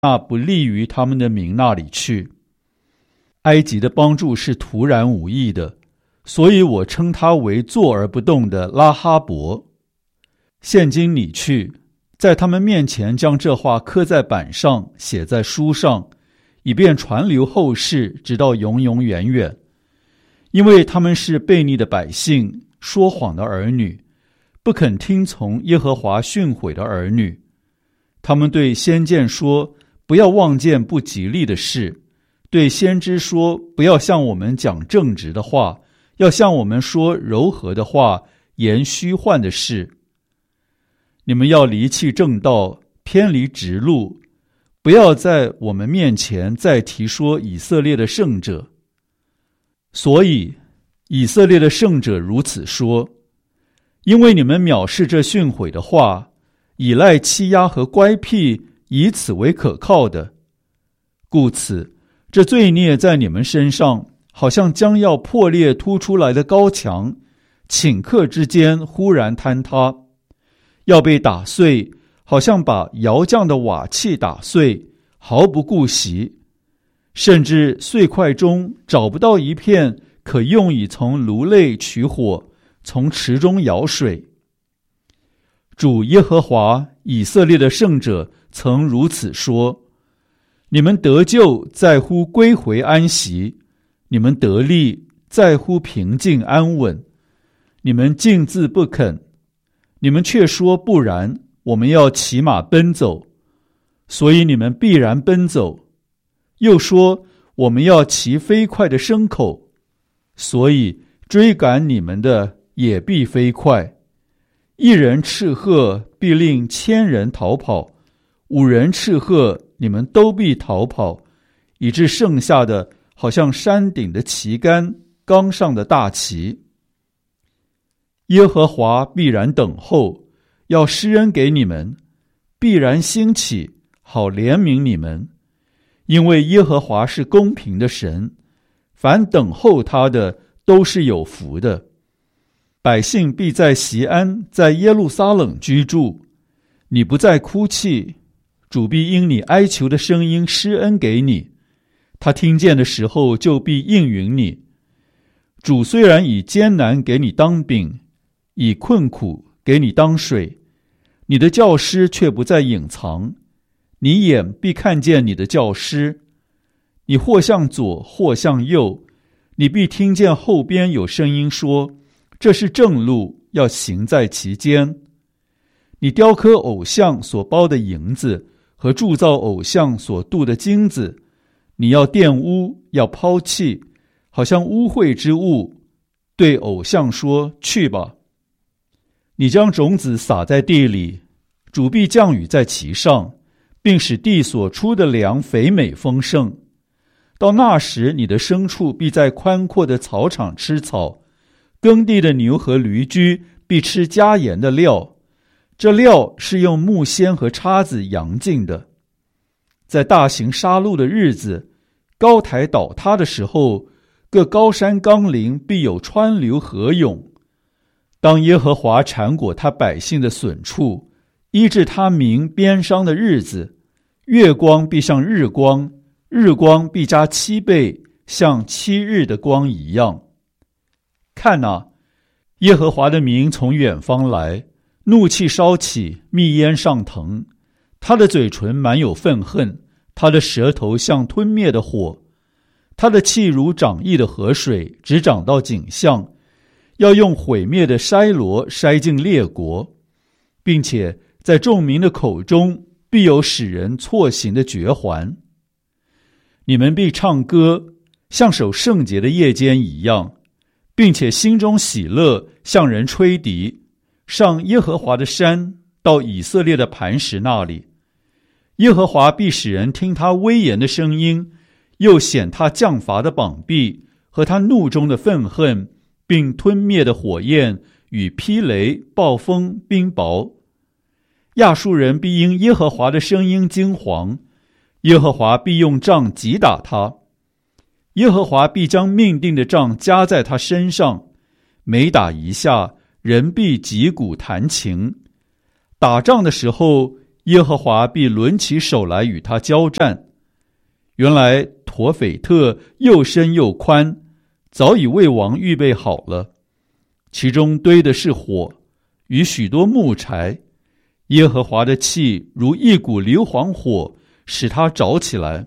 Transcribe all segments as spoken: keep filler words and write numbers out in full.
那不利于他们的民那里去。埃及的帮助是突然无意的，所以我称他为坐而不动的拉哈伯。现今你去，在他们面前将这话刻在板上，写在书上，以便传流后世，直到永永远远。因为他们是悖逆的百姓，说谎的儿女，不肯听从耶和华训诲的儿女。他们对先见说，不要望见不吉利的事，对先知说，不要向我们讲正直的话，要向我们说柔和的话，言虚幻的事。你们要离弃正道，偏离直路，不要在我们面前再提说以色列的圣者。所以以色列的圣者如此说，因为你们藐视这训诲的话，倚赖欺压和乖僻，以此为可靠的，故此这罪孽在你们身上，好像将要破裂突出来的高墙，顷刻之间忽然坍塌，要被打碎，好像把窑匠的瓦器打碎，毫不顾惜，甚至碎块中找不到一片可用以从炉内取火，从池中舀水。主耶和华以色列的圣者曾如此说，你们得救在乎归回安息，你们得力在乎平静安稳。你们竟自不肯，你们却说不然，我们要骑马奔走，所以你们必然奔走。又说我们要骑飞快的牲口，所以追赶你们的也必飞快。一人斥喝，必令千人逃跑；五人斥喝，你们都必逃跑，以致剩下的好像山顶的旗杆，冈上的大旗。耶和华必然等候，要施恩给你们，必然兴起，好怜悯你们。因为耶和华是公平的神，凡等候他的都是有福的。百姓必在锡安，在耶路撒冷居住。你不再哭泣，主必因你哀求的声音施恩给你，他听见的时候就必应允你。主虽然以艰难给你当饼，以困苦给你当水，你的教师却不再隐藏，你眼必看见你的教师。你或向左或向右，你必听见后边有声音说，这是正路，要行在其间。你雕刻偶像所包的银子和铸造偶像所镀的金子，你要玷污，要抛弃，好像污秽之物，对偶像说，去吧。你将种子撒在地里，主必降雨在其上，并使地所出的粮肥美丰盛。到那时，你的牲畜必在宽阔的草场吃草，耕地的牛和驴驹必吃加盐的料，这料是用木锨和叉子扬进的。在大型杀戮的日子，高台倒塌的时候，各高山冈陵必有川流河涌。当耶和华缠裹他百姓的损处，医治他民鞭伤的日子，月光必像日光，日光必加七倍，像七日的光一样。看哪，耶和华的名从远方来，怒气烧起，密烟上腾。他的嘴唇满有愤恨，他的舌头像吞灭的火。他的气如涨溢的河水，直涨到颈项，要用毁灭的筛箩筛进列国，并且在众民的口中必有使人错行的绝环。你们必唱歌，像守圣节的夜间一样，并且心中喜乐，向人吹笛，上耶和华的山，到以色列的磐石那里。耶和华必使人听他威严的声音，又显他降罚的膀臂和他怒中的愤恨，并吞灭的火焰与霹雷、暴风、冰雹。亚述人必因耶和华的声音惊惶，耶和华必用杖击打他。耶和华必将命定的杖加在他身上，每打一下，人必击鼓弹琴。打仗的时候， 耶和华必抡起手来与他交战。原来陀斐特又深又宽，早已为王预备好了，其中堆的是火与许多木柴，耶和华的气如一股硫磺火，使它着起来。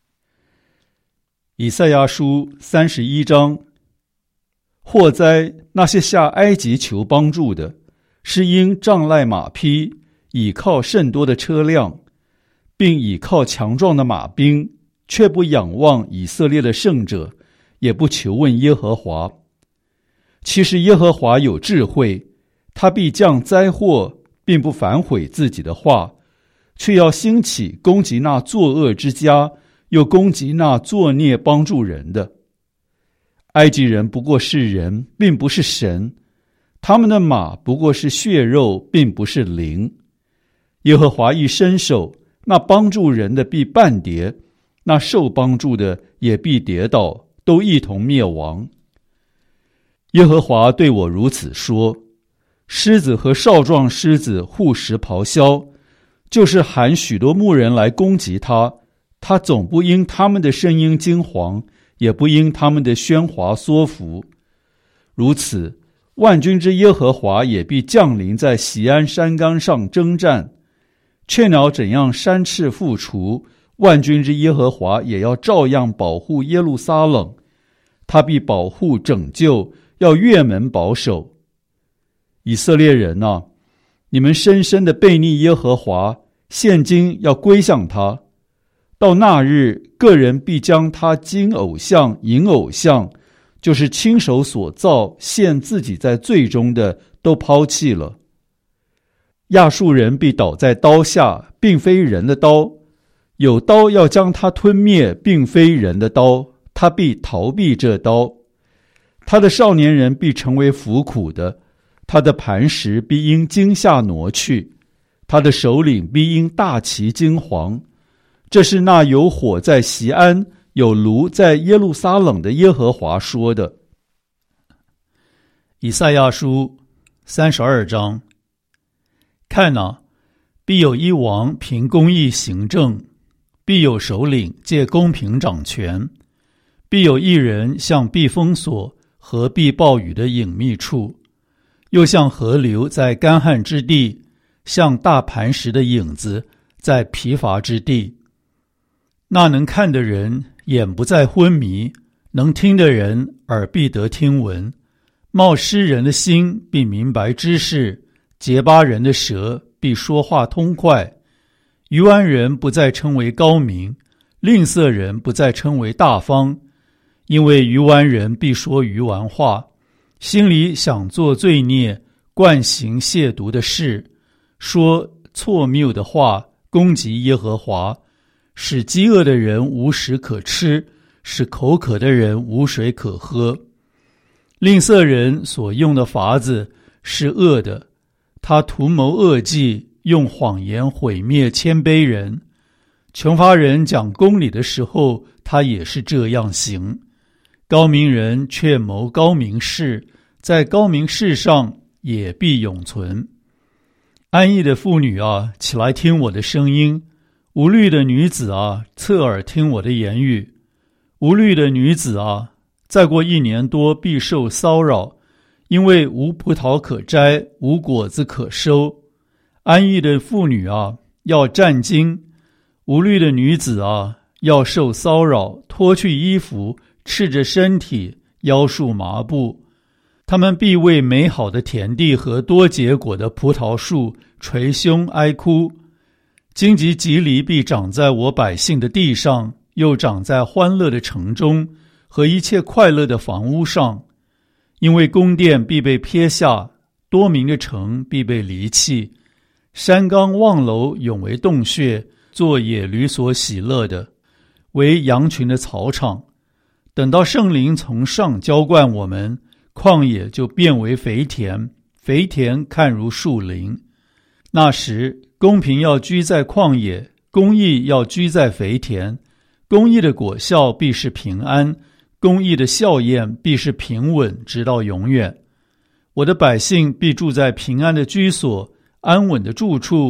以赛亚书三十一章。祸哉，那些下埃及求帮助的，是因仗赖马匹，倚靠甚多的车辆，并倚靠强壮的马兵，却不仰望以色列的圣者，也不求问耶和华。其实耶和华有智慧，他必降灾祸，并不反悔自己的话，却要兴起攻击那作恶之家，又攻击那作孽帮助人的。埃及人不过是人，并不是神，他们的马不过是血肉，并不是灵。耶和华一伸手，那帮助人的必半跌，那受帮助的也必跌倒，都一同灭亡。耶和华对我如此说：狮子和少壮狮子互食咆哮，就是喊许多牧人来攻击他，他总不因他们的声音惊惶，也不因他们的喧哗缩伏。如此，万军之耶和华也必降临在锡安山冈上征战。雀鸟怎样山翅复除，万军之耶和华也要照样保护耶路撒冷。他必保护拯救，要越门保守。以色列人啊，你们深深的悖逆耶和华，现今要归向他。到那日，个人必将他金偶像、银偶像，就是亲手所造陷自己在罪中的，都抛弃了。亚述人必倒在刀下，并非人的刀，有刀要将他吞灭，并非人的刀，他必逃避这刀。他的少年人必成为服苦的，他的磐石必因惊吓挪去，他的首领必因大旗惊惶。这是那有火在锡安，有炉在耶路撒冷的耶和华说的。 以赛亚书三十二章。看哪，必有一王凭公义行政，必有首领借公平掌权，必有一人像避风所和避暴雨的隐秘处，又像河流在干旱之地，像大磐石的影子在疲乏之地。那能看的人眼不再昏迷，能听的人耳必得听闻。冒失人的心必明白知识，结巴人的舌必说话通快。愚顽人不再称为高明，吝啬人不再称为大方，因为愚顽人必说愚顽话，心里想做罪孽，惯行亵渎的事，说错谬的话，攻击耶和华，使饥饿的人无食可吃，使口渴的人无水可喝。吝啬人所用的法子是恶的，他图谋恶计，用谎言毁灭谦卑人。穷乏人讲公理的时候，他也是这样行。高明人却谋高明事，在高明事上也必永存。安逸的妇女啊，起来听我的声音；无虑的女子啊，侧耳听我的言语。无虑的女子啊，再过一年多必受骚扰，因为无葡萄可摘，无果子可收。安逸的妇女啊，要战惊；无虑的女子啊，要受骚扰，脱去衣服，赤着身体，腰束麻布。他们必为美好的田地和多结果的葡萄树捶胸哀哭。荆棘蒺藜必长在我百姓的地上，又长在欢乐的城中和一切快乐的房屋上。因为宫殿必被撇下，多民的城必被离弃，山冈望楼永为洞穴，做野驴所喜乐的，为羊群的草场。等到圣灵从上浇灌我们，旷野就变为肥田，肥田看如树林。那时公平要居在旷野，公义要居在肥田。公义的果效必是平安，公义的效验必是平稳，直到永远。我的百姓必住在平安的居所，安稳的住处，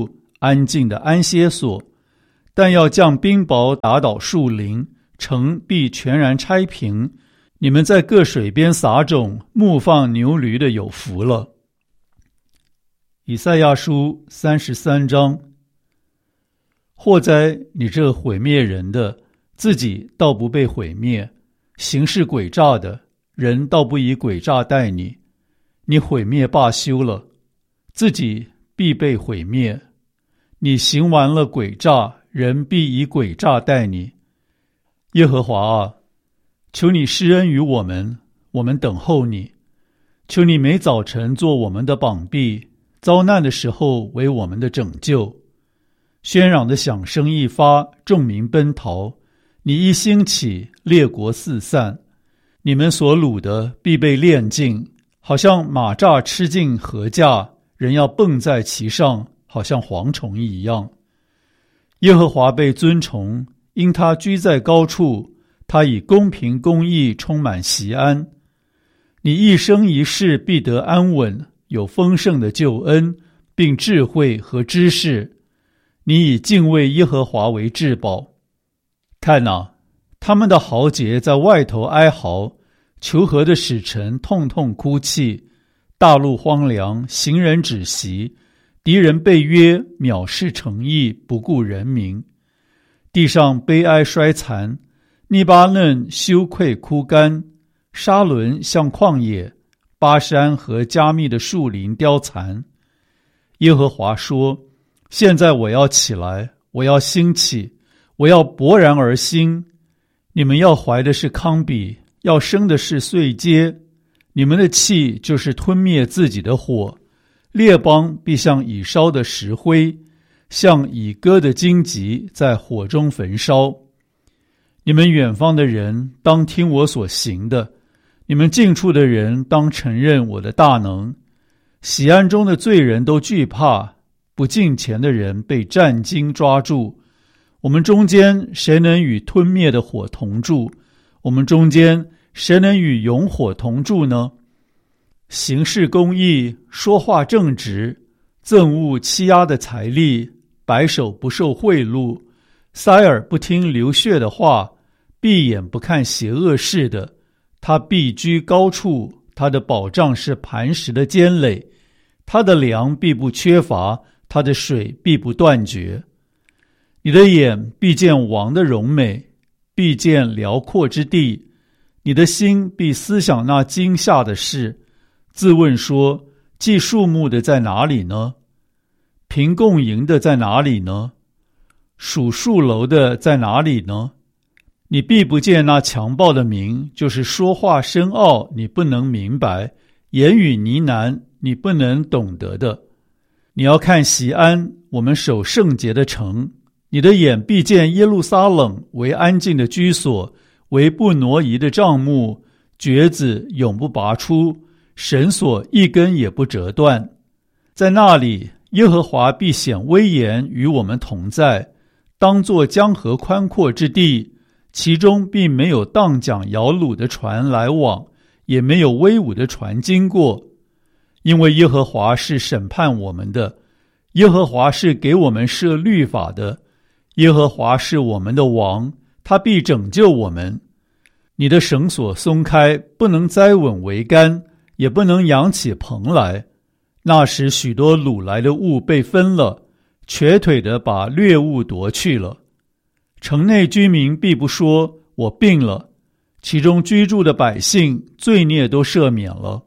安静的安歇所，但要降冰雹打倒树林，城必全然拆平。你们在各水边撒种，牧放牛驴的有福了。以赛亚书三十三章。祸哉，你这毁灭人的，自己倒不被毁灭；行事诡诈的人，倒不以诡诈待你。你毁灭罢休了，自己必被毁灭。你行完了诡诈，人必以诡诈待你。耶和华啊，求你施恩于我们，我们等候你。求你每早晨做我们的膀臂，遭难的时候为我们的拯救。喧嚷的响声一发，众民奔逃。你一兴起，列国四散。你们所掳的必被炼尽，好像马蚱吃尽禾稼，人要蹦在其上，好像蝗虫一样。耶和华被尊崇，因他居在高处，他以公平公义充满锡安。你一生一世必得安稳，有丰盛的救恩，并智慧和知识。你以敬畏耶和华为至宝。看哪，他们的豪杰在外头哀嚎，求和的使臣痛痛哭泣。大陆荒凉，行人止息，敌人被约，藐视诚意，不顾人民。地上悲哀衰残，利巴嫩羞愧枯干，沙伦像旷野，巴山和加密的树林凋残。耶和华说，现在我要起来，我要兴起，我要勃然而兴。你们要怀的是糠秕，要生的是碎秸。你们的气就是吞灭自己的火，列邦必像已烧的石灰，像已割的荆棘在火中焚烧。你们远方的人当听我所行的，你们近处的人当承认我的大能。喜安中的罪人都惧怕，不敬虔的人被战惊抓住。我们中间谁能与吞灭的火同住？我们中间谁能与永火同住呢？行事公义，说话正直，憎恶欺压的财力，白手不受贿赂，塞耳不听流血的话，闭眼不看邪恶事的，他必居高处，他的保障是磐石的坚垒，他的粮必不缺乏，他的水必不断绝。你的眼必见王的荣美，必见辽阔之地，你的心必思想那惊吓的事，自问说，计数目的在哪里呢？凭共赢的在哪里呢？数数楼的在哪里呢？你必不见那强暴的名，就是说话深奥你不能明白，言语呢喃你不能懂得的。你要看锡安，我们守圣洁的城，你的眼必见耶路撒冷为安静的居所，为不挪移的帐幕，橛子永不拔出，绳索一根也不折断。在那里，耶和华必显威严与我们同在，当作江河宽阔之地，其中并没有荡桨摇橹的船来往，也没有威武的船经过。因为耶和华是审判我们的，耶和华是给我们设律法的，耶和华是我们的王，他必拯救我们。你的绳索松开，不能栽稳桅杆，也不能扬起棚来。那时许多掳来的物被分了，瘸腿的把掠物夺去了。城内居民必不说，我病了，其中居住的百姓罪孽都赦免了。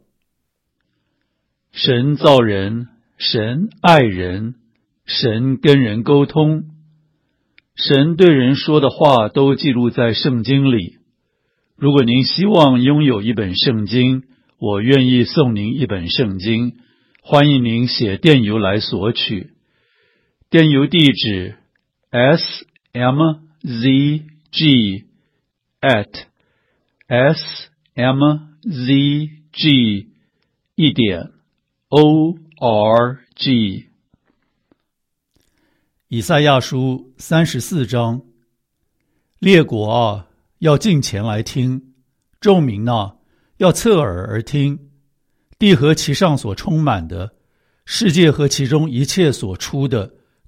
神造人，神爱人，神跟人沟通，神对人说的话都记录在圣经里。如果您希望拥有一本圣经，我愿意送您一本圣经，欢迎您写电邮来索取。电邮地址 s m z g at s m z g 一点 o r g。 以赛亚书三十四章。列国啊，要近前来听；众民啊，要侧耳而听。地和其上所充满的，世界和其中一切所出的，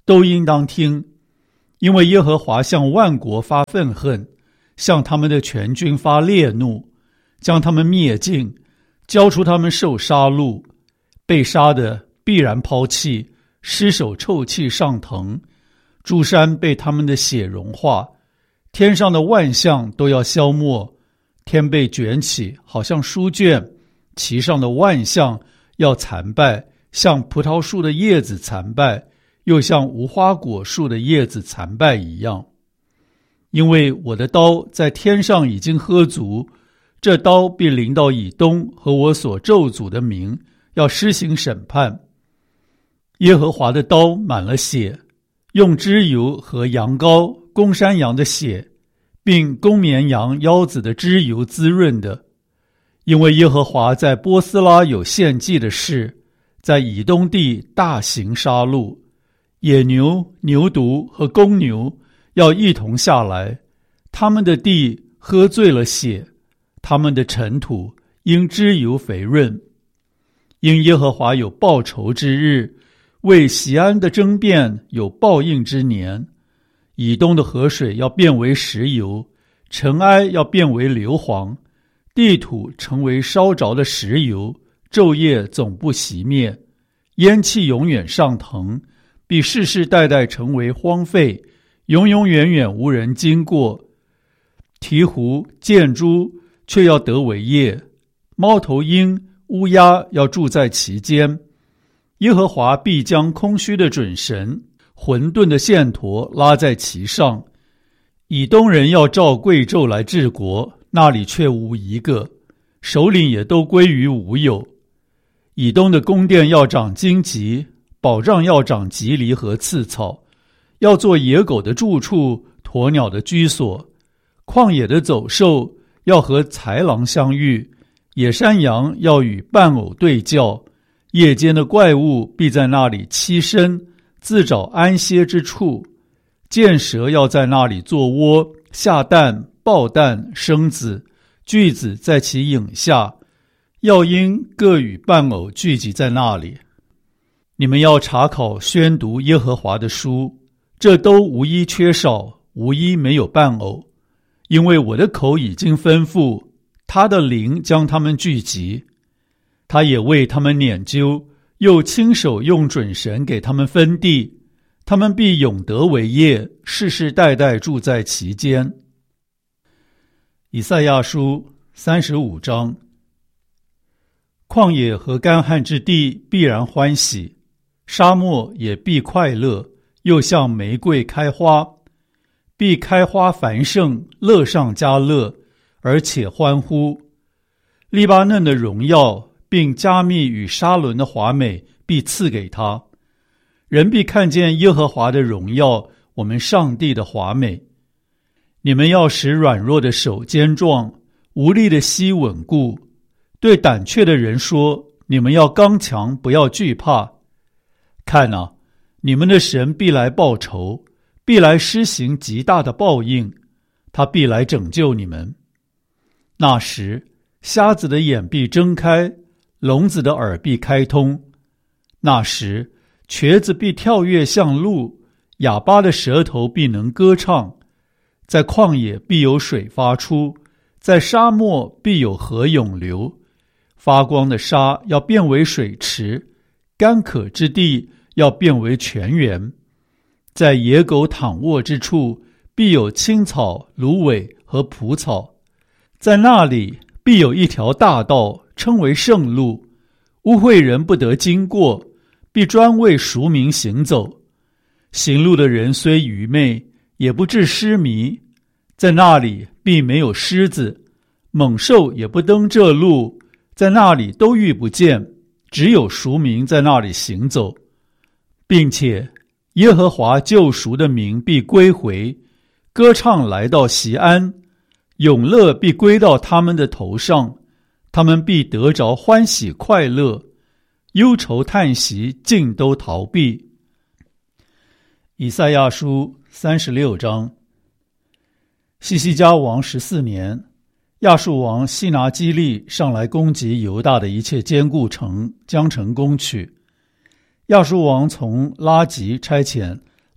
都应当听，因为耶和华向万国发愤恨，向他们的全军发烈怒，将他们灭尽，交出他们受杀戮，被杀的必然抛弃，尸首臭气上腾，诸山被他们的血融化，天上的万象都要消没，天被卷起，好像书卷，其上的万象要残败，像葡萄树的叶子残败，又像无花果树的叶子残败一样。因为我的刀在天上已经喝足，这刀必临到以东和我所咒诅的民，要施行审判。耶和华的刀满了血，用脂油和羊羔、公山羊的血，并公绵羊腰子的脂油滋润的。因为耶和华在波斯拉有献祭的事，在以东地大行杀戮，野牛、牛犊和公牛要一同下来，他们的地喝醉了血，他们的尘土因脂油肥润。因耶和华有报仇之日，为锡安的争辩有报应之年。以东的河水要变为石油，尘埃要变为硫磺，地土成为烧着的石油，昼夜总不熄灭，烟气永远上腾，必世世代代成为荒废，永永远远无人经过。鹈鹕、箭猪却要得为业，猫头鹰、乌鸦要住在其间。耶和华必将空虚的准绳、混沌的线砣拉在其上。以东人要照贵胄来治国，那里却无一个，首领也都归于无有。以东的宫殿要长荆棘，保障要长棘藜和刺草，要做野狗的住处，鸵鸟的居所。旷野的走兽要和豺狼相遇，野山羊要与伴偶对叫，夜间的怪物必在那里栖身，自找安歇之处。箭蛇要在那里做窝，下蛋、抱蛋、生子，巨子在其影下，要鹰各与伴偶聚集在那里。你们要查考宣读耶和华的书，这都无一缺少，无一没有伴偶。因为我的口已经吩咐，他的灵将他们聚集，他也为他们拈阄，又亲手用准绳给他们分地，他们必永得为业，世世代代住在其间。以赛亚书三十五章。旷野和干旱之地必然欢喜，沙漠也必快乐，又像玫瑰开花，必开花繁盛，乐上加乐，而且欢呼。利巴嫩的荣耀并加密与沙伦的华美必赐给他，人必看见耶和华的荣耀，我们上帝的华美。你们要使软弱的手坚壮，无力的膝稳固。对胆怯的人说，你们要刚强，不要惧怕。看啊，你们的神必来报仇，必来施行极大的报应，他必来拯救你们。那时，瞎子的眼必睁开，聋子的耳必开通。那时，瘸子必跳跃像鹿，哑巴的舌头必能歌唱。在旷野必有水发出，在沙漠必有河涌流。发光的沙要变为水池，干渴之地要变为泉源。在野狗躺卧之处，必有青草、芦苇和蒲草。在那里必有一条大道，称为圣路，污秽人不得经过，必专为赎民行走。行路的人虽愚昧，也不致失迷。在那里必没有狮子，猛兽也不登这路，在那里都遇不见，只有赎民在那里行走。并且耶和华救赎的民必归回，歌唱来到锡安，永乐必归到他们的头上，他们必得着欢喜快乐，忧愁叹息尽都逃避。以赛亚书三十六章。西西家王十四年，亚述王西拿基利上来攻击犹大的一切坚固城，将城攻取。亚述王从拉吉差遣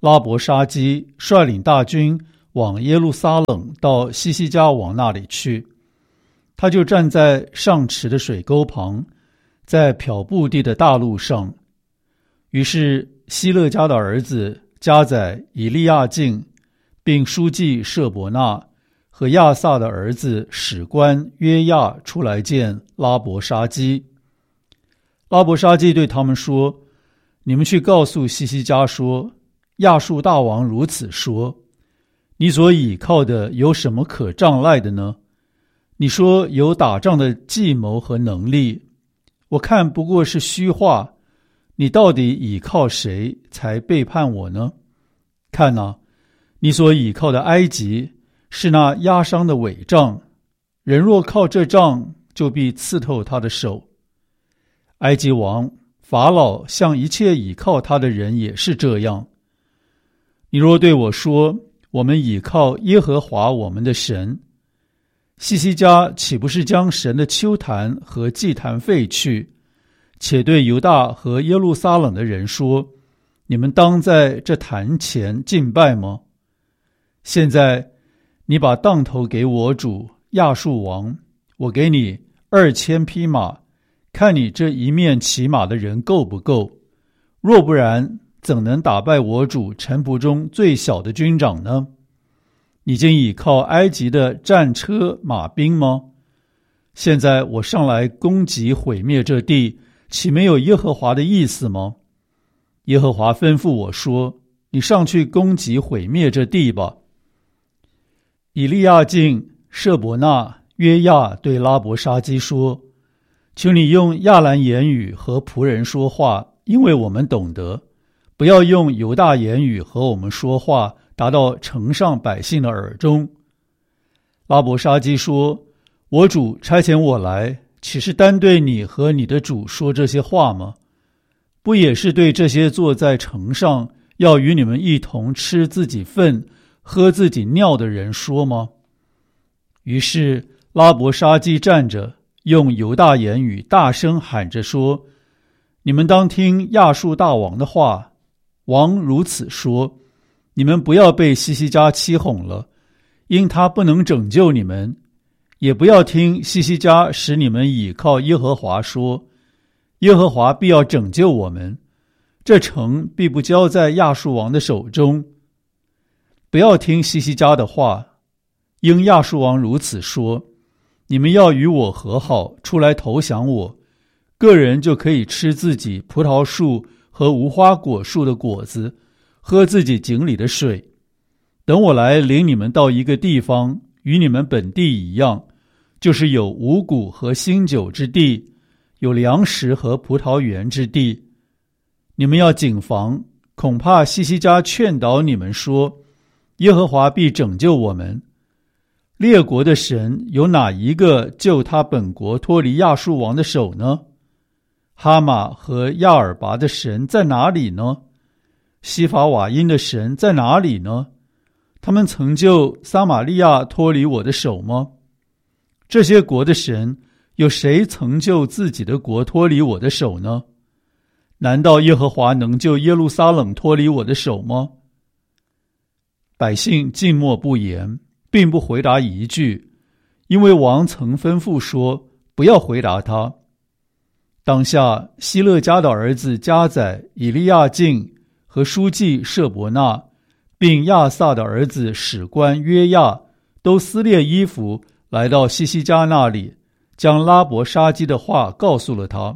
拉伯沙基率领大军往耶路撒冷到西西家王那里去。他就站在上池的水沟旁，在漂布地的大路上。于是希勒家的儿子家宰以利亚敬，并书记舍伯纳和亚萨的儿子史官约亚出来见拉伯沙基。拉伯沙基对他们说：你们去告诉西西家说，亚述大王如此说，你所倚靠的有什么可仗赖的呢？你说有打仗的计谋和能力，我看不过是虚话，你到底倚靠谁才背叛我呢？看哪，你所倚靠的埃及是那压伤的伪杖，人若靠这杖，就必刺透他的手。埃及王法老向一切倚靠他的人也是这样。你若对我说，我们倚靠耶和华我们的神，西西家岂不是将神的丘坛和祭坛废去，且对犹大和耶路撒冷的人说，你们当在这坛前敬拜吗？现在你把当头给我主亚述王，我给你二千匹马，看你这一面骑马的人够不够？若不然，怎能打败我主臣仆中最小的军长呢？你竟倚靠埃及的战车马兵吗？现在我上来攻击毁灭这地，岂没有耶和华的意思吗？耶和华吩咐我说，你上去攻击毁灭这地吧。以利亚敬、舍伯纳、约亚对拉伯沙基说，求你用亚兰言语和仆人说话，因为我们懂得，不要用犹大言语和我们说话，达到城上百姓的耳中。拉伯沙基说，我主差遣我来，岂是单对你和你的主说这些话吗？不也是对这些坐在城上，要与你们一同吃自己粪、喝自己尿的人说吗？于是拉伯沙基站着，用犹大言语大声喊着说，你们当听亚述大王的话，王如此说，你们不要被西西家欺哄了，因他不能拯救你们，也不要听西西家使你们倚靠耶和华说，耶和华必要拯救我们，这城必不交在亚述王的手中。不要听西西家的话，因亚述王如此说，你们要与我和好，出来投降我，个人就可以吃自己葡萄树和无花果树的果子，喝自己井里的水。等我来领你们到一个地方，与你们本地一样，就是有五谷和新酒之地，有粮食和葡萄园之地。你们要谨防，恐怕西西家劝导你们说，耶和华必拯救我们。列国的神有哪一个救他本国脱离亚述王的手呢？哈马和亚尔拔的神在哪里呢？西法瓦因的神在哪里呢？他们曾救撒玛利亚脱离我的手吗？这些国的神，有谁曾救自己的国脱离我的手呢？难道耶和华能救耶路撒冷脱离我的手吗？百姓静默不言，并不回答一句，因为王曾吩咐说，不要回答他。当下希勒家的儿子家宰以利亚敬和书记舍伯纳，并亚萨的儿子史官约亚，都撕裂衣服来到西西家那里，将拉伯沙基的话告诉了他。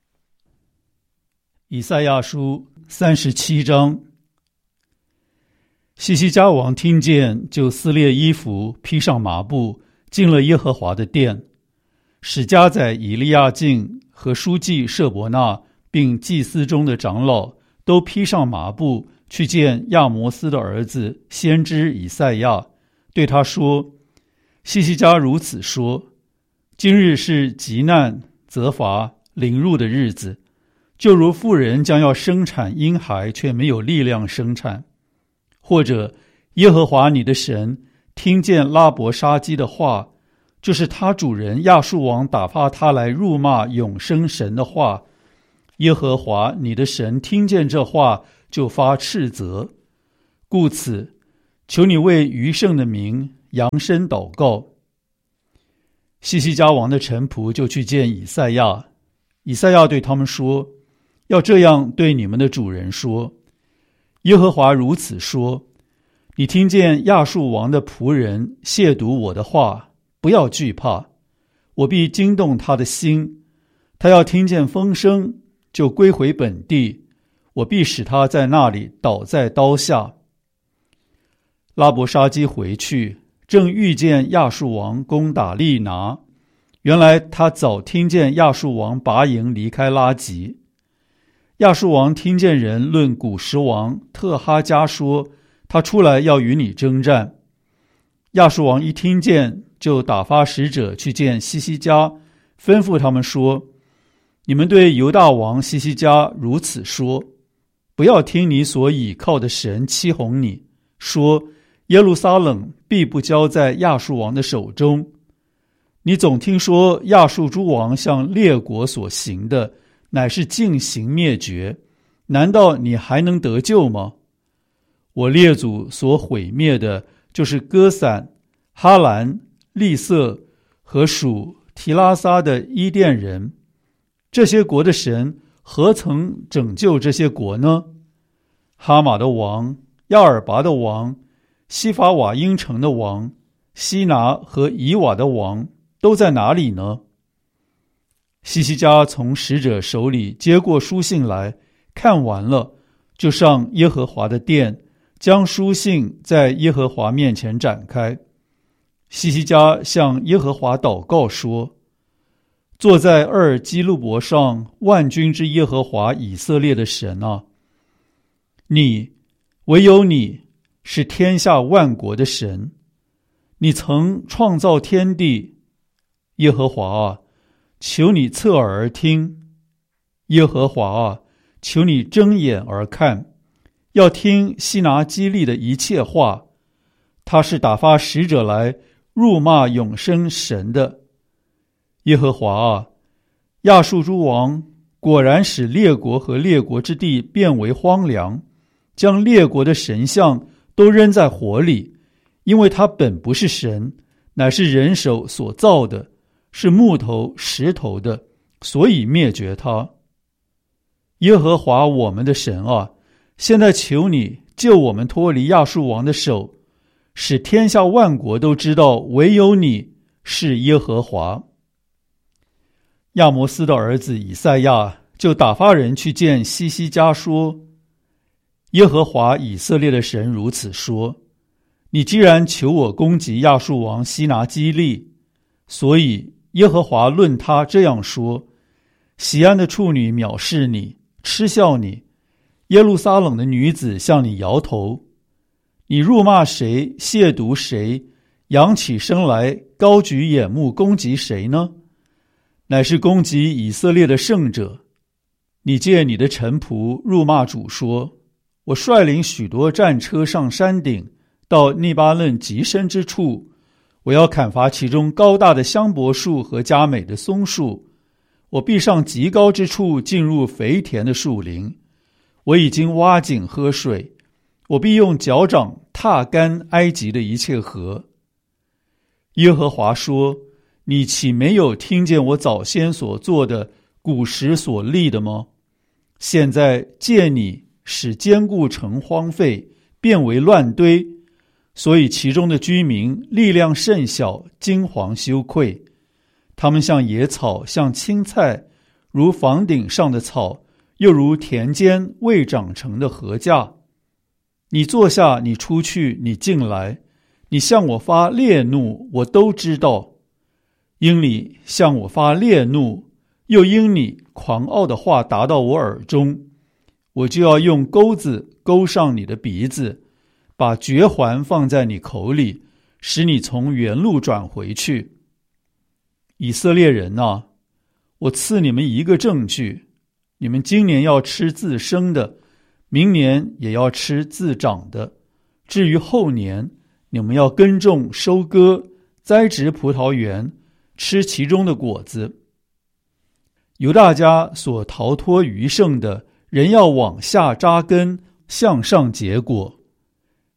以赛亚书三十七章。西西家王听见，就撕裂衣服，披上麻布，进了耶和华的殿，使家宰以利亚敬和书记舍伯纳，并祭司中的长老，都披上麻布，去见亚摩斯的儿子先知以赛亚，对他说，西西家如此说，今日是急难、责罚、凌辱的日子，就如妇人将要生产婴孩，却没有力量生产。或者耶和华你的神听见拉伯沙基的话，就是他主人亚述王打发他来辱骂永生神的话，耶和华你的神听见这话，就发斥责， 故此，求你为余剩的民扬声祷告。西西家王的臣仆就去见以赛亚，以赛亚对他们说，要这样对你们的主人说，耶和华如此说，你听见亚述王的仆人亵渎我的话，不要惧怕，我必惊动他的心，他要听见风声，就归回本地，我必使他在那里倒在刀下。拉伯沙基回去，正遇见亚述王攻打利拿，原来他早听见亚述王拔营离开拉吉。亚述王听见人论古实王特哈加说，他出来要与你征战。亚述王一听见，就打发使者去见西西家，吩咐他们说，你们对犹大王西西家如此说，不要听你所倚靠的神欺哄你，说耶路撒冷必不交在亚述王的手中。你总听说亚述诸王向列国所行的，乃是尽行灭绝，难道你还能得救吗？我列祖所毁灭的，就是歌散、哈兰、利色和属提拉撒的伊甸人。这些国的神何曾拯救这些国呢？哈马的王、亚尔拔的王、西法瓦因城的王、西拿和以瓦的王都在哪里呢？西西家从使者手里接过书信来，看完了，就上耶和华的殿，将书信在耶和华面前展开。西西家向耶和华祷告说，坐在二基路伯上万军之耶和华以色列的神啊，你，唯有你是天下万国的神，你曾创造天地。耶和华啊，求你侧耳而听，耶和华啊，求你睁眼而看，要听西拿基利的一切话。他是打发使者来辱骂永生神的。耶和华啊，亚述诸王果然使列国和列国之地变为荒凉，将列国的神像都扔在火里，因为他本不是神，乃是人手所造的，是木头石头的，所以灭绝他。耶和华我们的神啊，现在求你救我们脱离亚述王的手，使天下万国都知道唯有你是耶和华。亚摩斯的儿子以赛亚就打发人去见西西家说，耶和华以色列的神如此说，你既然求我攻击亚述王西拿基利，所以耶和华论他这样说，喜安的处女藐视你，嗤笑你，耶路撒冷的女子向你摇头。你辱骂谁，亵渎谁，扬起身来，高举眼目攻击谁呢？乃是攻击以色列的圣者。你借你的臣仆辱骂主说，我率领许多战车上山顶，到利巴嫩极深之处，我要砍伐其中高大的香柏树和佳美的松树，我必上极高之处，进入肥田的树林。我已经挖井喝水，我必用脚掌踏干埃及的一切河。耶和华说，你岂没有听见我早先所做的，古时所立的吗？现在借你使坚固城荒废，变为乱堆，所以其中的居民力量甚小，惊惶羞愧。他们像野草，像青菜，如房顶上的草，又如田间未长成的禾稼。你坐下，你出去，你进来，你向我发烈怒，我都知道。因你向我发烈怒，又因你狂傲的话达到我耳中，我就要用钩子钩上你的鼻子，把绝环放在你口里，使你从原路转回去。以色列人啊，我赐你们一个证据，你们今年要吃自生的，明年也要吃自长的，至于后年，你们要耕种收割，栽植葡萄园，吃其中的果子。犹大家所逃脱余剩的，人要往下扎根，向上结果。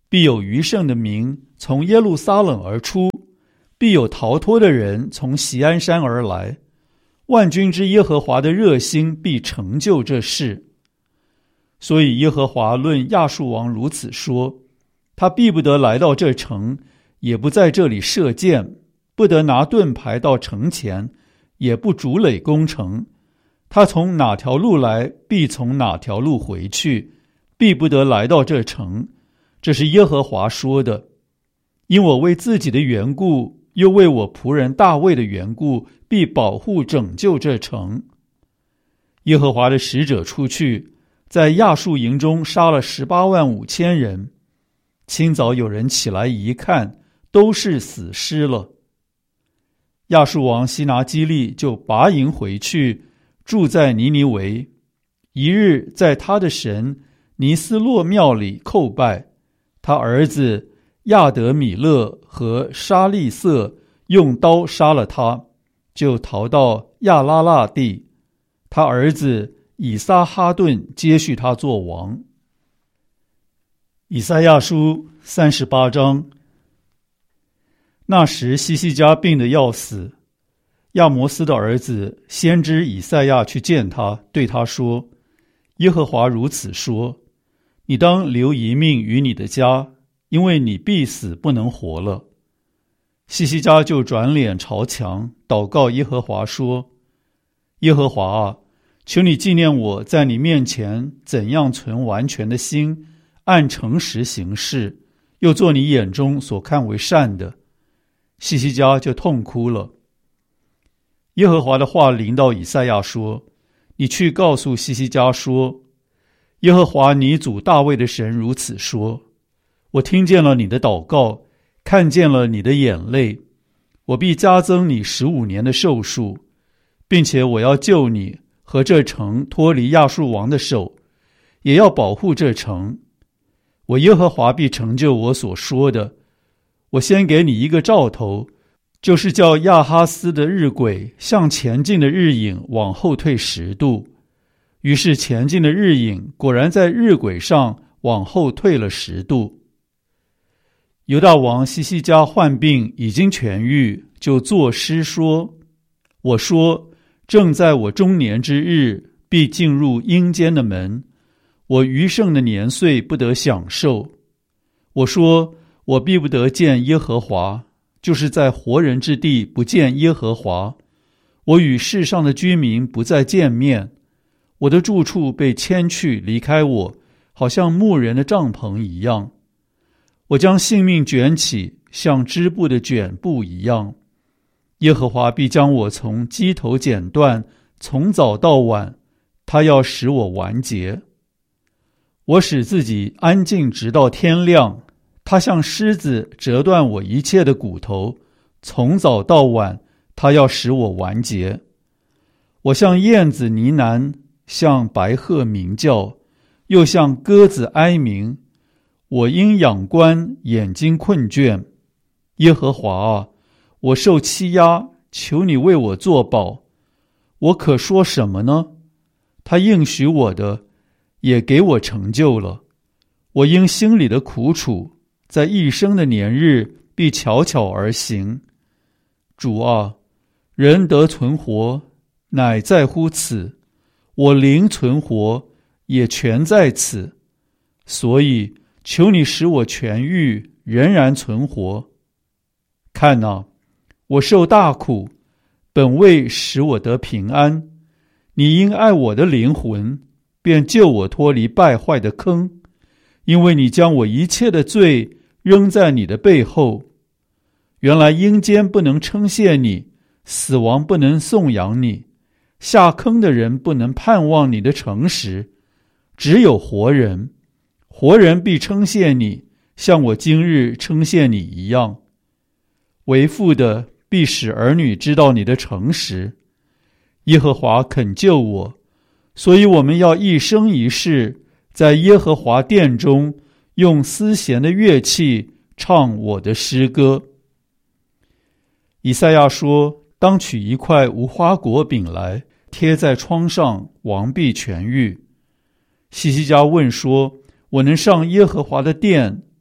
必有余剩的民从耶路撒冷而出，必有逃脱的人从锡安山而来。万军之耶和华的热心必成就这事。所以耶和华论亚述王如此说：他必不得来到这城，也不在这里射箭，不得拿盾牌到城前，也不筑垒攻城。他从哪条路来，必从哪条路回去，必不得来到这城。这是耶和华说的。因我为自己的缘故，又为我仆人大卫的缘故，必保护拯救这城。耶和华的使者出去，在亚述营中杀了十八万五千人。清早有人起来一看，都是死尸了。亚述王西拿基利就拔营回去，住在尼尼微。一日在他的神尼斯洛庙里叩拜，他儿子亚德米勒和沙利瑟用刀杀了他，就逃到亚拉腊地。他儿子以撒哈顿接续他做王。以赛亚书三十八章。那时西西家病得要死，亚摩斯的儿子先知以赛亚去见他，对他说：耶和华如此说，你当留一命于你的家，因为你必死不能活了。西西家就转脸朝墙，祷告耶和华说：耶和华啊，求你纪念我在你面前怎样存完全的心，按诚实行事，又做你眼中所看为善的。西西家就痛哭了。耶和华的话临到以赛亚说：你去告诉西西家说，耶和华你祖大卫的神如此说，我听见了你的祷告，看见了你的眼泪，我必加增你十五年的寿数，并且我要救你和这城脱离亚述王的手，也要保护这城。我耶和华必成就我所说的。我先给你一个兆头，就是叫亚哈斯的日晷向前进的日影往后退十度。于是前进的日影果然在日晷上往后退了十度。犹大王西西家患病已经痊愈，就作诗说：我说，正在我中年之日，必进入阴间的门，我余剩的年岁不得享受。我说，我必不得见耶和华，就是在活人之地不见耶和华。我与世上的居民不再见面，我的住处被迁去离开我，好像牧人的帐篷一样。我将性命卷起，像织布的卷布一样。耶和华必将我从机头剪断，从早到晚，他要使我完结。我使自己安静直到天亮，他像狮子折断我一切的骨头，从早到晚，他要使我完结。我像燕子呢喃，像白鹤鸣叫，又像鸽子哀鸣。我因仰观，眼睛困倦。耶和华啊，我受欺压，求你为我作保。我可说什么呢？他应许我的，也给我成就了。我因心里的苦楚，在一生的年日必悄悄而行。主啊，人得存活，乃在乎此；我灵存活，也全在此。所以求你使我痊愈，仍然存活。看哪，我受大苦，本为使我得平安。你因爱我的灵魂，便救我脱离败坏的坑，因为你将我一切的罪扔在你的背后。原来阴间不能称谢你，死亡不能颂扬你，下坑的人不能盼望你的诚实，只有活人。活人必称谢你，像我今日称谢你一样。为父的必使儿女知道你的诚实。耶和华肯救我，所以我们要一生一世在耶和华殿中用丝弦的乐器唱我的诗歌。以赛亚说，当取一块无花果饼来，贴在窗上，王必痊愈。西西家问说，我能上耶和华的殿，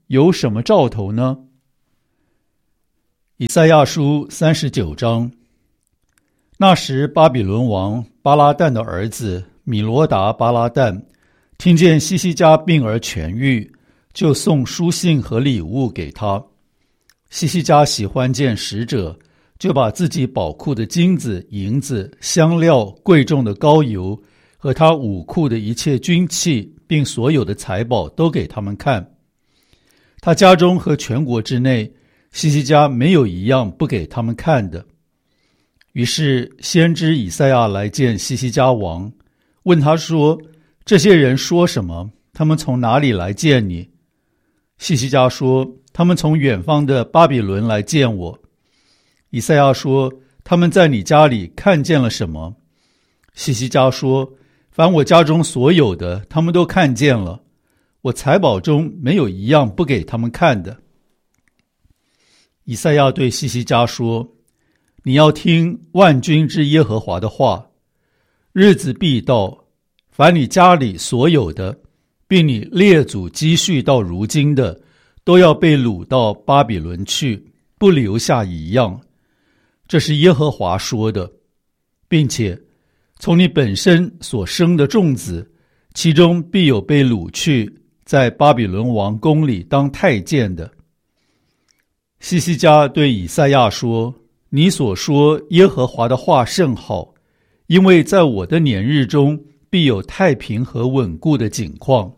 有什么兆头呢？ 以赛亚书三十九章。那时巴比伦王巴拉旦的儿子米罗达巴拉旦听见西西家病而痊愈，就送书信和礼物给他。西西家喜欢见使者，就把自己宝库的金子、银子、香料、贵重的膏油和他武库的一切军器，并所有的财宝都给他们看。他家中和全国之内，西西家没有一样不给他们看的。于是先知以赛亚来见西西家王，问他说：这些人说什么？他们从哪里来见你？西西家说：他们从远方的巴比伦来见我。以赛亚说：他们在你家里看见了什么？西西家说：凡我家中所有的，他们都看见了，我财宝中没有一样不给他们看的。以赛亚对西西家说：你要听万军之耶和华的话，日子必到，凡你家里所有的，并你列祖积蓄到如今的，都要被掳到巴比伦去，不留下一样。这是耶和华说的，并且从你本身所生的众子，其中必有被掳去，在巴比伦王宫里当太监的。西西家对以赛亚说：你所说耶和华的话甚好，因为在我的年日中必有太平和稳固的景况。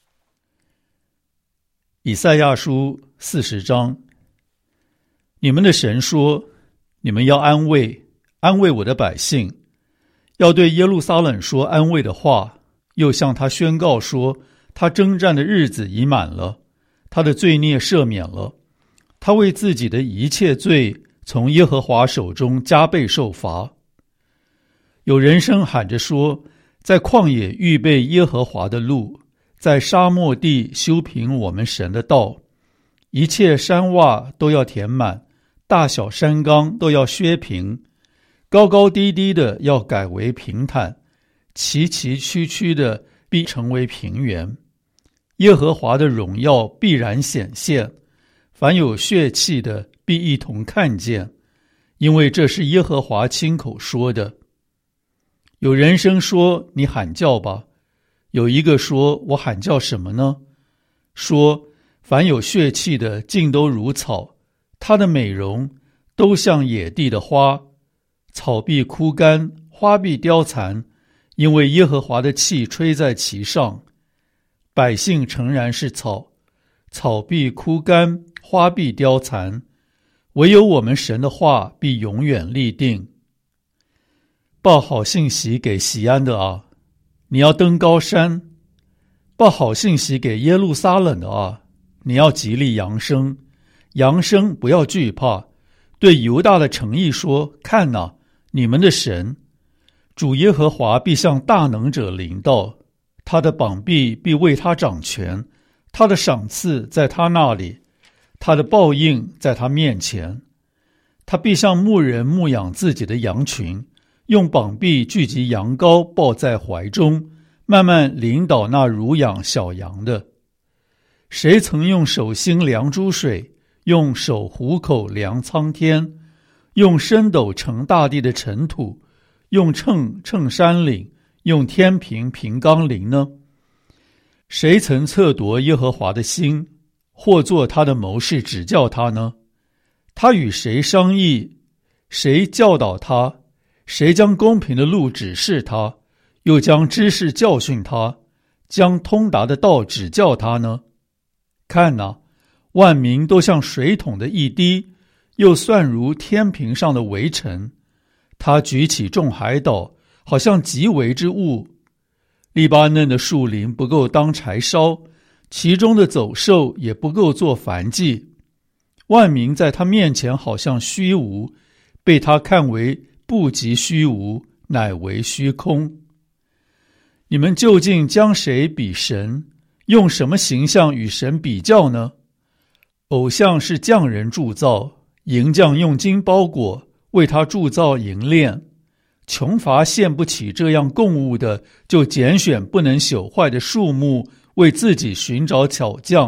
以赛亚书四十章。你们的神说：你们要安慰安慰我的百姓，要对耶路撒冷说安慰的话，又向他宣告说，他征战的日子已满了，他的罪孽赦免了，他为自己的一切罪从耶和华手中加倍受罚。有人声喊着说，在旷野预备耶和华的路，在沙漠地修平我们神的道，一切山洼都要填满，大小山冈都要削平，高高低低的要改为平坦，崎崎岖岖的必成为平原。耶和华的荣耀必然显现，凡有血气的必一同看见，因为这是耶和华亲口说的。有人声说，你喊叫吧。有一个说，我喊叫什么呢？说，凡有血气的尽都如草，它的美容都像野地的花，草必枯干，花必凋残，因为耶和华的气吹在其上。百姓诚然是草，草必枯干，花必凋残，唯有我们神的话必永远立定。报好信息给锡安的啊，你要登高山；报好信息给耶路撒冷的啊，你要极力扬声，扬声不要惧怕。对犹大的城邑说，看哪，你们的神主耶和华必向大能者临到，他的膀臂必为他掌权，他的赏赐在他那里，他的报应在他面前。他必像牧人牧养自己的羊群，用膀臂聚集羊羔，抱在怀中，慢慢领导那乳养小羊的。谁曾用手心量诸水，用手虎口量苍天，用升斗盛大地的尘土，用秤称山岭，用天平平冈陵呢？谁曾测夺耶和华的心，或做他的谋士指教他呢？他与谁商议？谁教导他？谁将公平的路指示他，又将知识教训他，将通达的道指教他呢？看哪，万民都像水桶的一滴，又算如天平上的微尘。他举起众海岛，好像极微之物。利巴嫩的树林不够当柴烧，其中的走兽也不够做燔祭。万民在他面前好像虚无，被他看为不及虚无，乃为虚空。你们究竟将谁比神？用什么形象与神比较呢？偶像是匠人铸造，银匠用金包裹，为他铸造银链。穷乏献不起这样供物的，就拣选不能朽坏的树木，为自己寻找巧匠，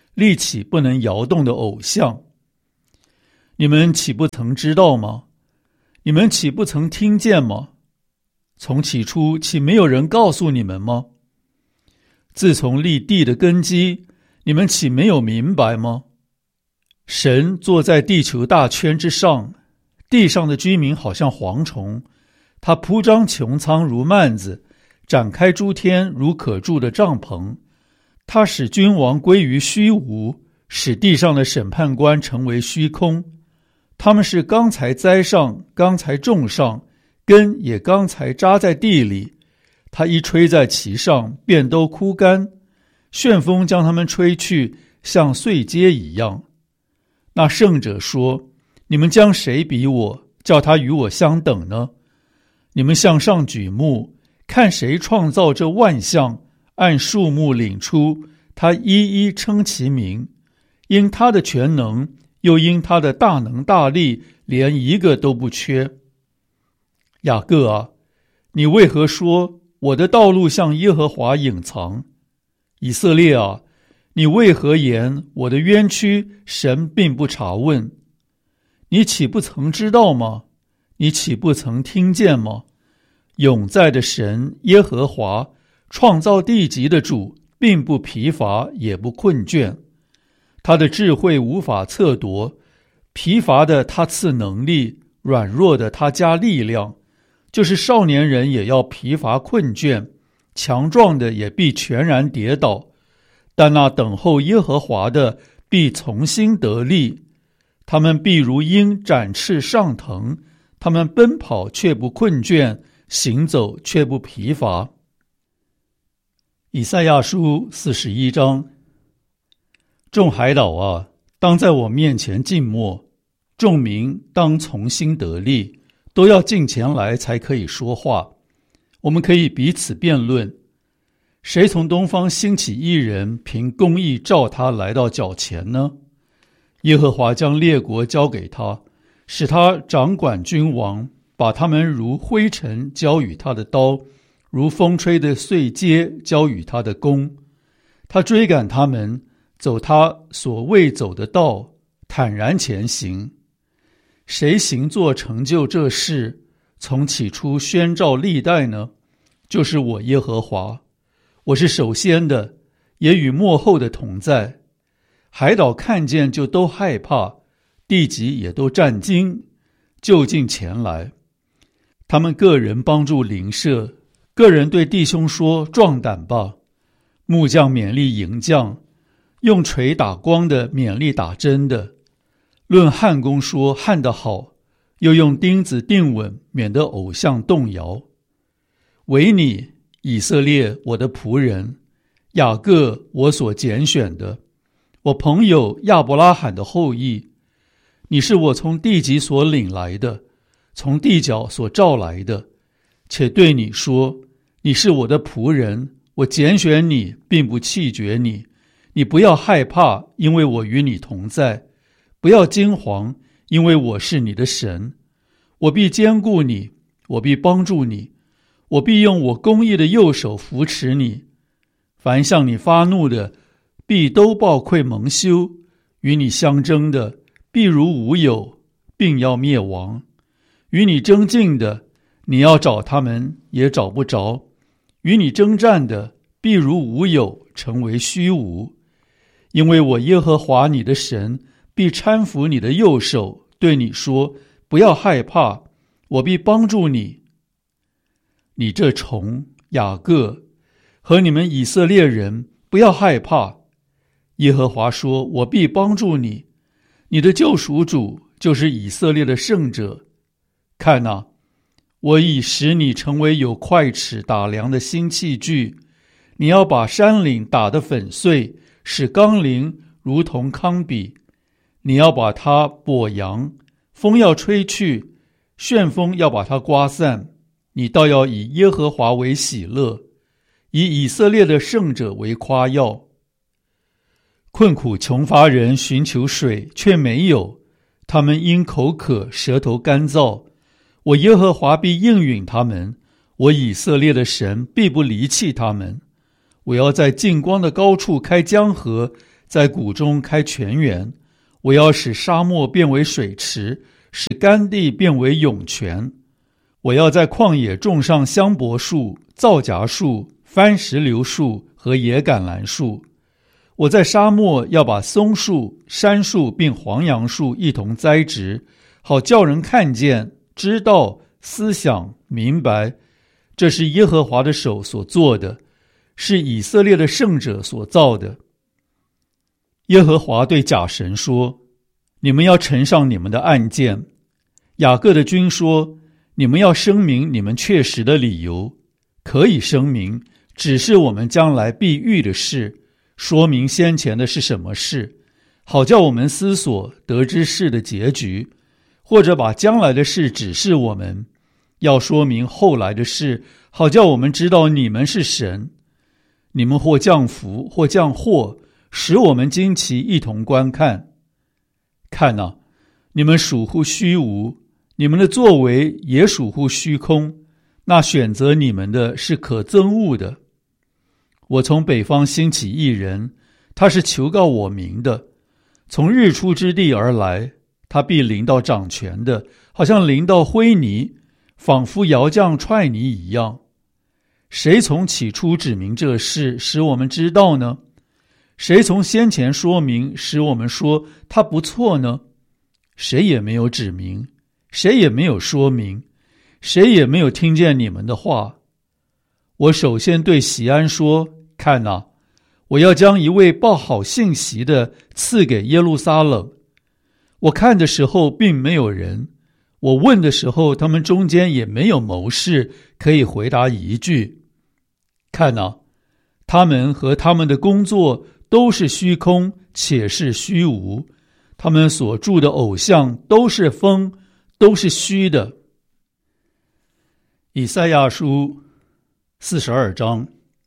立起不能摇动的偶像。你们岂不曾知道吗？你们岂不曾听见吗？从起初岂没有人告诉你们吗？自从立地的根基，你们岂没有明白吗？神坐在地球大圈之上，地上的居民好像蝗虫，他铺张穹苍如幔子，展开诸天如可住的帐篷。他使君王归于虚无，使地上的审判官成为虚空。他们是刚才栽上，刚才种上，根也刚才扎在地里。他一吹在其上，便都枯干，旋风将他们吹去，像碎秸一样。那圣者说：你们将谁比我，叫他与我相等呢？你们向上举目，看谁创造这万象，按数目领出，他一一称其名。因他的全能，又因他的大能大力，连一个都不缺。雅各啊，你为何说我的道路向耶和华隐藏？以色列啊，你为何言我的冤屈神并不查问？你岂不曾知道吗？你岂不曾听见吗？永在的神耶和华，创造地极的主，并不疲乏也不困倦。他的智慧无法测度，疲乏的他赐能力，软弱的他加力量。就是少年人也要疲乏困倦，强壮的也必全然跌倒。但那等候耶和华的必从心得力，他们必如鹰展翅上腾，他们奔跑却不困倦，行走却不疲乏。以赛亚书四十一章。众海岛啊，当在我面前静默，众民当从心得力，都要近前来才可以说话。我们可以彼此辩论，谁从东方兴起一人，凭公义召他来到脚前呢？耶和华将列国交给他，使他掌管君王，把他们如灰尘交与他的刀，如风吹的碎秸交与他的弓。他追赶他们，走他所未走的道，坦然前行。谁行作成就这事，从起初宣召历代呢？就是我耶和华。我是首先的，也与末后的同在。海岛看见就都害怕，地极也都战惊，就近前来。他们个人帮助邻舍，个人对弟兄说：壮胆吧！木匠勉励营匠，用锤打光的勉励打针的。论焊工说焊得好，又用钉子钉稳，免得偶像动摇。唯你以色列，我的仆人，雅各，我所拣选的，我朋友亚伯拉罕的后裔，你是我从地极所领来的，从地角所召来的，且对你说，你是我的仆人，我拣选你，并不弃绝你。你不要害怕，因为我与你同在；不要惊惶，因为我是你的神。我必坚固你，我必帮助你，我必用我公义的右手扶持你。凡向你发怒的，必都报愧蒙羞；与你相争的，必如无有，并要灭亡。与你争竞的，你要找他们，也找不着；与你征战的，必如无有，成为虚无。因为我耶和华你的神必搀扶你的右手，对你说：不要害怕，我必帮助你。你这虫雅各和你们以色列人，不要害怕。耶和华说：我必帮助你，你的救赎主就是以色列的圣者。看哪，我已使你成为有快尺打量的新器具，你要把山岭打得粉碎，使冈陵如同糠秕。你要把它簸扬，风要吹去，旋风要把它刮散。你倒要以耶和华为喜乐，以以色列的圣者为夸耀。困苦穷乏人寻求水，却没有，他们因口渴，舌头干燥。我耶和华必应允他们，我以色列的神必不离弃他们。我要在净光的高处开江河， 在谷中开泉源，我要使沙漠变为水池，使干地变为涌泉。我要在旷野种上香柏树、皂荚树、番石榴树和野橄榄树。我在沙漠要把松树、杉树并黄杨树一同栽植，好叫人看见、知道、思想、明白，这是耶和华的手所做的，是以色列的圣者所造的。耶和华对甲神说：你们要呈上你们的案件。雅各的君说：你们要声明你们确实的理由，可以声明，只是我们将来必遇的事，说明先前的是什么事，好叫我们思索得知事的结局，或者把将来的事指示我们，要说明后来的事，好叫我们知道你们是神。你们或降福，或降祸，使我们惊奇一同观看。看哪，你们属乎虚无，你们的作为也属乎虚空，那选择你们的是可憎恶的。我从北方兴起一人，他是求告我名的，从日出之地而来，他必临到掌权的，好像临到灰泥，仿佛窑匠踹泥一样。谁从起初指明这事，使我们知道呢？谁从先前说明，使我们说他不错呢？谁也没有指明，谁也没有说明，谁也没有听见你们的话。我首先对锡安说：看哪，我要将一位报好信息的赐给耶路撒冷。我看的时候并没有人，我问的时候他们中间也没有谋士可以回答一句。看哪，他们和他们的工作都是虚空，且是虚无，他们所铸的偶像都是风，都是虚的。以赛亚书四十二章。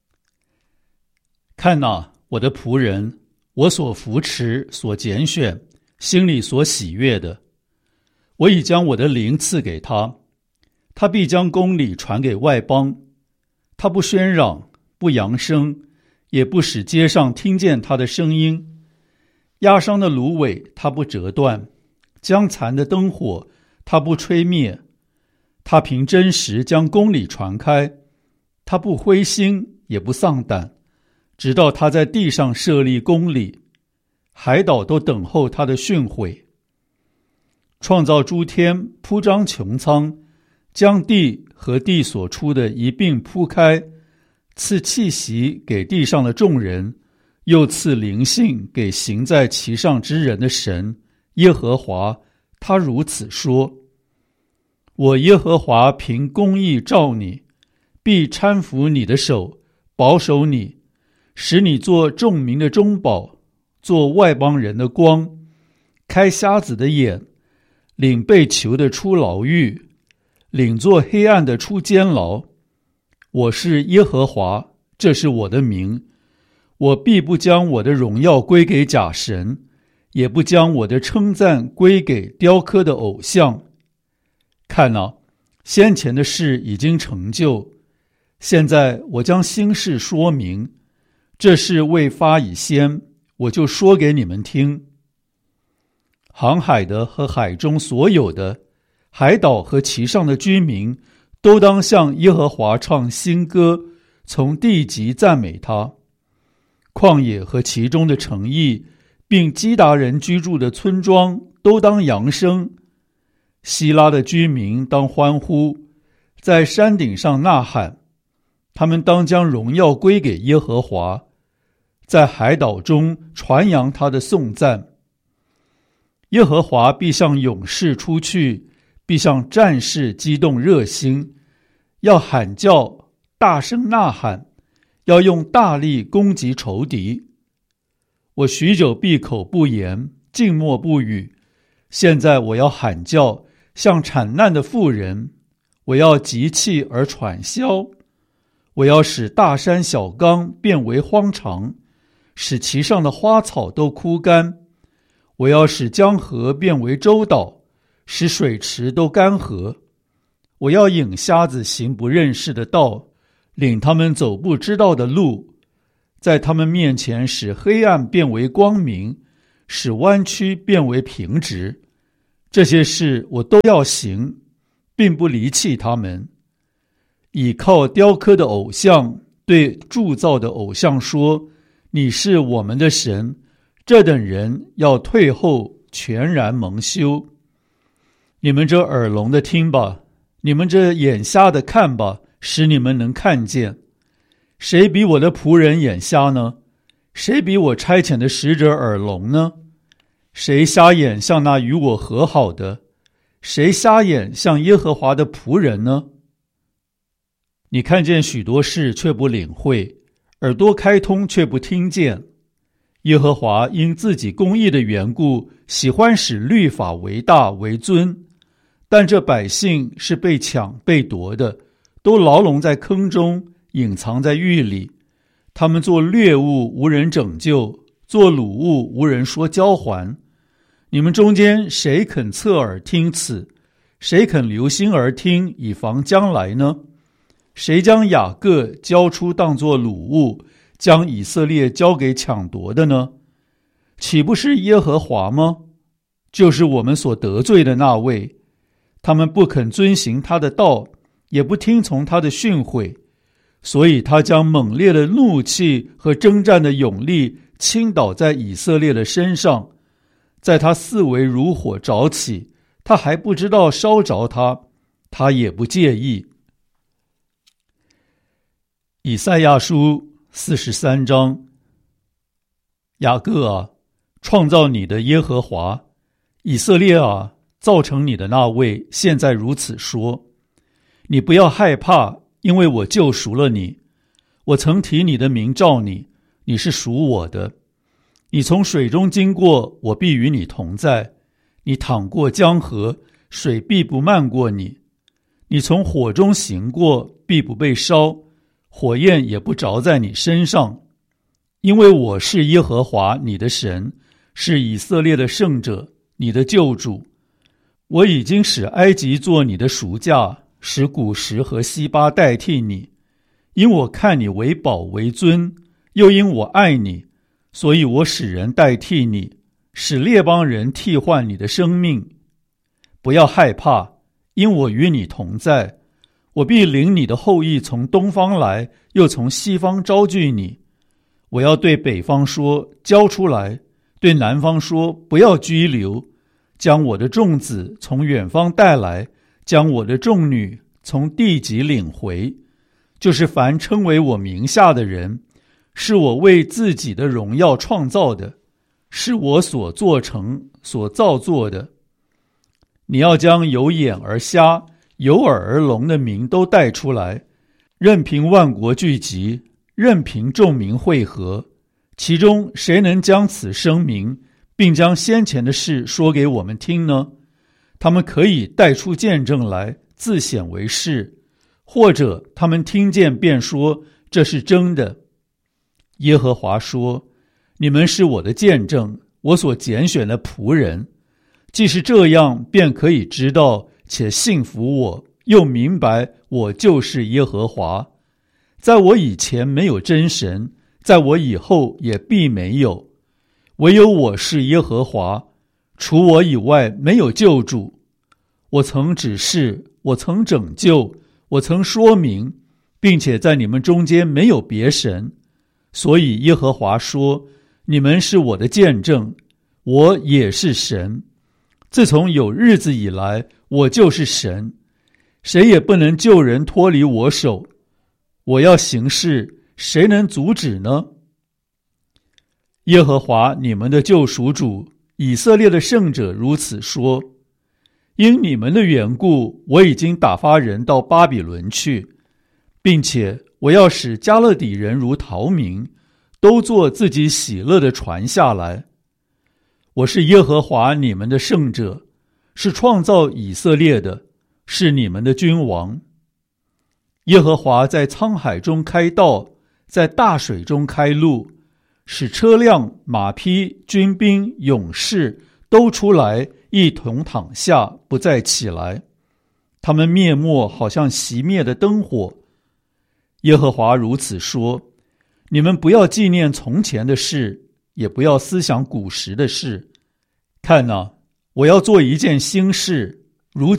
看哪，我的仆人，我所扶持、所拣选、心里所喜悦的，我已将我的灵赐给他，他必将公理传给外邦。他不喧嚷，不扬声，也不使街上听见他的声音。压伤的芦苇他不折断，将残的灯火他不吹灭。他凭真实将公理传开，他不灰心也不丧胆，直到他在地上设立公理，海岛都等候他的训诲。创造诸天，铺张穹苍，将地和地所出的一并铺开，赐气息给地上的众人，又赐灵性给行在其上之人的神耶和华，他如此说：我耶和华凭公义召你，必搀扶你的手，保守你，使你做众民的中保，做外邦人的光，开瞎子的眼，领被囚的出牢狱，领做黑暗的出监牢。我是耶和华，这是我的名。我必不将我的荣耀归给假神，也不将我的称赞归给雕刻的偶像。看哪，先前的事已经成就，现在我将新事说明。这事未发以先，我就说给你们听。航海的和海中所有的，海岛和其上的居民，都当向耶和华唱新歌，从地极赞美他。旷野和其中的城邑，并基达人居住的村庄，都当扬声。希拉的居民当欢呼，在山顶上呐喊。他们当将荣耀归给耶和华，在海岛中传扬他的颂赞。耶和华必向勇士出去，必向战士激动热心，要喊叫，大声呐喊，要用大力攻击仇敌。我许久闭口不言，静默不语，现在我要喊叫，像产难的妇人，我要急气而喘息，我要使大山小冈变为荒场，使其上的花草都枯干。我要使江河变为洲岛，使水池都干涸。我要引瞎子行不认识的道，领他们走不知道的路。 在他们面前使黑暗变为光明，使弯曲变为平直。这些事我都要行，并不离弃他们。倚靠雕刻的偶像对铸造的偶像说，你是我们的神，这等人要退后，全然蒙羞。你们这耳聋的听吧，你们这眼瞎的看吧，使你们能看见。谁比我的仆人眼瞎呢？谁比我差遣的使者耳聋呢？谁瞎眼像那与我和好的？谁瞎眼像耶和华的仆人呢？你看见许多事却不领会，耳朵开通却不听见。耶和华因自己公义的缘故，喜欢使律法为大为尊，但这百姓是被抢被夺的，都牢笼在坑中，隐藏在狱里。他们做掠物，无人拯救；做掳物，无人说交还。你们中间谁肯侧耳听此？谁肯留心而听，以防将来呢？谁将雅各交出当作掳物，将以色列交给抢夺的呢？岂不是耶和华吗？就是我们所得罪的那位。他们不肯遵行他的道，也不听从他的训诲，所以他将猛烈的怒气和征战的勇力倾倒在以色列的身上。在他四围如火着起，他还不知道烧着他，他也不介意。以赛亚书四十三章。雅各啊，创造你的耶和华；以色列啊，造成你的那位现在如此说：你不要害怕，因为我救赎了你。我曾提你的名召你，你是属我的。你从水中经过，我必与你同在；你淌过江河，水必不漫过你。你从火中行过，必不被烧，火焰也不着在你身上。因为我是耶和华你的神，是以色列的圣者，你的救主。我已经使埃及做你的赎价，使古时和西巴代替你。因我看你为宝为尊，又因我爱你，所以我使人代替你，使列邦人替换你的生命。不要害怕，因我与你同在。我必领你的后裔从东方来，又从西方招聚你。我要对北方说，交出来；对南方说，不要拘留。将我的众子从远方带来，将我的众女从地极领回。就是凡称为我名下的人，是我为自己的荣耀创造的，是我所做成所造作的。你要将有眼而瞎、有耳而聋的民都带出来，任凭万国聚集，任凭众民会合。其中谁能将此声明，并将先前的事说给我们听呢？他们可以带出见证来，自显为是，或者他们听见便说这是真的。耶和华说：你们是我的见证，我所拣选的仆人。既是这样，便可以知道且信服我，又明白我就是耶和华。在我以前没有真神，在我以后也必没有。唯有我是耶和华，除我以外没有救主。我曾指示，我曾拯救，我曾说明，并且在你们中间没有别神。所以耶和华说：你们是我的见证，我也是神。自从有日子以来，我就是神，谁也不能救人脱离我手。我要行事，谁能阻止呢？耶和华你们的救赎主，以色列的圣者如此说：因你们的缘故，我已经打发人到巴比伦去，并且我要使加勒底人如逃民，都坐自己喜乐的船下来。我是耶和华你们的圣者，是创造以色列的，是你们的君王。耶和华在沧海中开道，在大水中开路，使车辆、马匹、军兵、勇士都出来，一同躺下，不再起来。他们灭没，好像熄灭的灯火。耶和华如此说： 你们不要纪念从前的事，也不要思想古时的事。看哪，我要做一件新事，